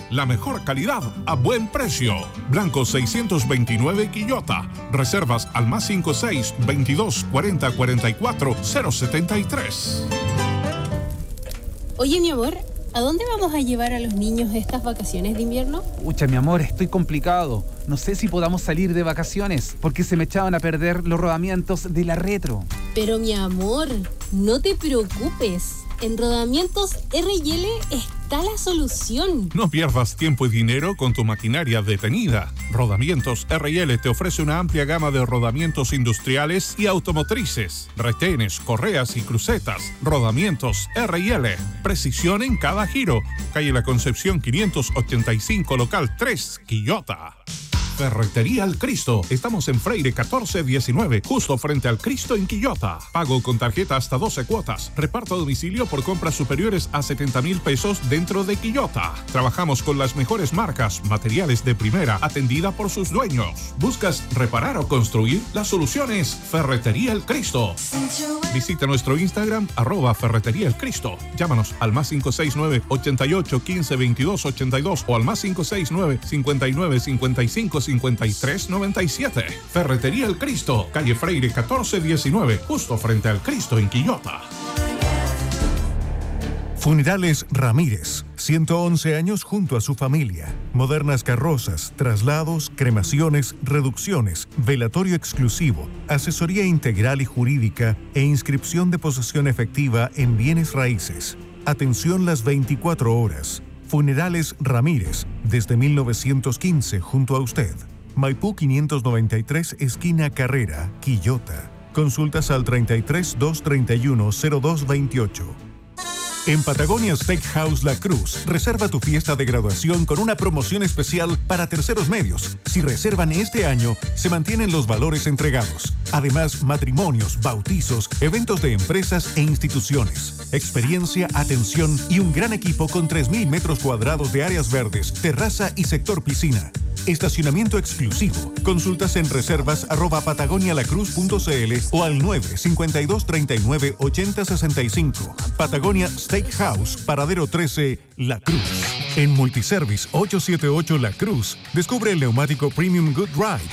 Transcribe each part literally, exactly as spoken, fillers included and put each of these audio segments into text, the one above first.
la mejor calidad a buen precio. Blanco seiscientos veintinueve Quillota. Reservas al más cinco seis, veintidós, cuarenta, cuarenta y cuatro, cero setenta y tres. Oye, mi amor, ¿a dónde vamos a llevar a los niños estas vacaciones de invierno? Pucha, mi amor, estoy complicado. No sé si podamos salir de vacaciones porque se me echaban a perder los rodamientos de la Retro. Pero, mi amor, no te preocupes. En Rodamientos R y L está la solución. No pierdas tiempo y dinero con tu maquinaria detenida. Rodamientos R y L te ofrece una amplia gama de rodamientos industriales y automotrices, retenes, correas y crucetas. Rodamientos R y L. Precisión en cada giro. Calle La Concepción quinientos ochenta y cinco, local tres, Quillota. Ferretería El Cristo. Estamos en Freire catorce diecinueve, justo frente al Cristo en Quillota. Pago con tarjeta hasta doce cuotas. Reparto a domicilio por compras superiores a setenta mil pesos dentro de Quillota. Trabajamos con las mejores marcas, materiales de primera, atendida por sus dueños. ¿Buscas reparar o construir? La solución es Ferretería El Cristo. Visita nuestro Instagram, arroba Ferretería El Cristo. Llámanos al más cinco seis nueve, ochenta y ocho, quince, veintidós, ochenta y dos o al más cinco seis nueve, cincuenta y nueve, cincuenta y cinco, cincuenta y tres, noventa y siete. Ferretería El Cristo, calle Freire catorce diecinueve, justo frente al Cristo en Quillota. Funerales Ramírez, ciento once años junto a su familia. Modernas carrozas, traslados, cremaciones, reducciones, velatorio exclusivo, asesoría integral y jurídica e inscripción de posesión efectiva en bienes raíces. Atención las veinticuatro horas. Funerales Ramírez, desde mil novecientos quince junto a usted. Maipú quinientos noventa y tres, esquina Carrera, Quillota. Consultas al treinta y tres, doscientos treinta y uno, cero dos veintiocho. En Patagonia Steakhouse La Cruz, reserva tu fiesta de graduación con una promoción especial para terceros medios. Si reservan este año, se mantienen los valores entregados. Además, matrimonios, bautizos, eventos de empresas e instituciones. Experiencia, atención y un gran equipo con tres mil metros cuadrados de áreas verdes, terraza y sector piscina. Estacionamiento exclusivo. Consultas en reservas arroba patagonialacruz punto cl o al nueve cinco dos, treinta y nueve, ochenta, sesenta y cinco. Patagonia Steakhouse, Paradero trece, La Cruz. En Multiservice ochocientos setenta y ocho La Cruz, descubre el neumático Premium Good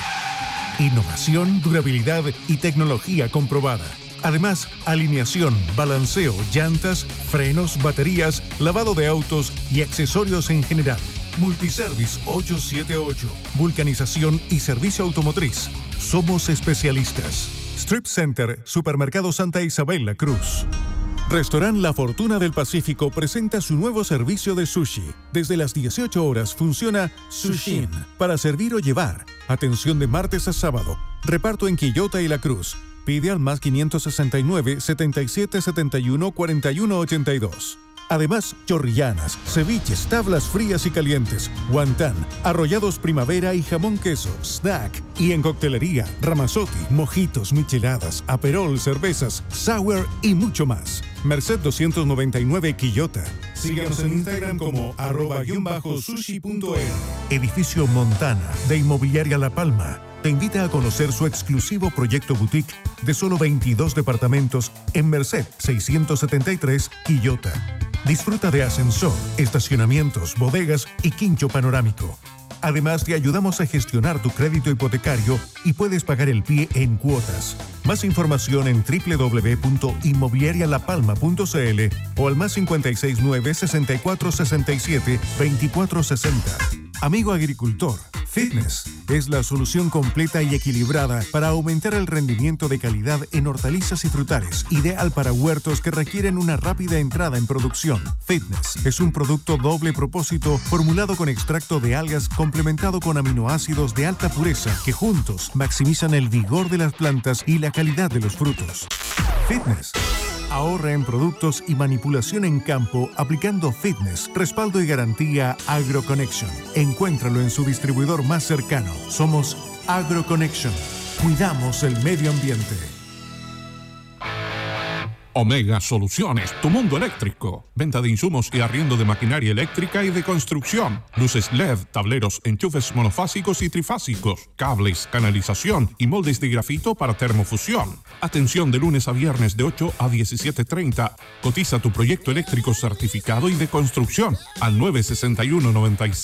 Ride. Innovación, durabilidad y tecnología comprobada. Además, alineación, balanceo, llantas, frenos, baterías, lavado de autos y accesorios en general. Multiservice ochocientos setenta y ocho. Vulcanización y servicio automotriz. Somos especialistas. Strip Center, Supermercado Santa Isabel La Cruz. Restaurant La Fortuna del Pacífico presenta su nuevo servicio de sushi. Desde las dieciocho horas funciona Sushin para servir o llevar. Atención de martes a sábado. Reparto en Quillota y La Cruz. Pide al más quinientos sesenta y nueve, setenta y siete, setenta y uno, cuarenta y uno, ochenta y dos. Además, chorrillanas, ceviches, tablas frías y calientes, guantán, arrollados primavera y jamón queso, snack. Y en coctelería, ramazotti, mojitos, micheladas, aperol, cervezas, sour y mucho más. Merced doscientos noventa y nueve Quillota. Síganos en Instagram como arroba guión bajo sushi punto e. Edificio Montana de Inmobiliaria La Palma te invita a conocer su exclusivo proyecto boutique de solo veintidós departamentos en Merced seiscientos setenta y tres Quillota. Disfruta de ascensor, estacionamientos, bodegas y quincho panorámico. Además, te ayudamos a gestionar tu crédito hipotecario y puedes pagar el pie en cuotas. Más información en doble u doble u doble u punto inmobiliaria la palma punto cl o al más cinco seis nueve, sesenta y cuatro, sesenta y siete, veinticuatro sesenta. Amigo agricultor, Fitness es la solución completa y equilibrada para aumentar el rendimiento de calidad en hortalizas y frutales, ideal para huertos que requieren una rápida entrada en producción. Fitness es un producto doble propósito formulado con extracto de algas complementado con aminoácidos de alta pureza que juntos maximizan el vigor de las plantas y la calidad de los frutos. Fitness. Ahorra en productos y manipulación en campo aplicando Fitness, respaldo y garantía AgroConnection. Encuéntralo en su distribuidor más cercano. Somos AgroConnection. Cuidamos el medio ambiente. Omega Soluciones, tu mundo eléctrico. Venta de insumos y arriendo de maquinaria eléctrica y de construcción. Luces L E D, tableros, enchufes monofásicos y trifásicos, cables, canalización y moldes de grafito para termofusión. Atención de lunes a viernes de ocho a diecisiete treinta. Cotiza tu proyecto eléctrico certificado y de construcción al nueve sesenta y uno, noventa y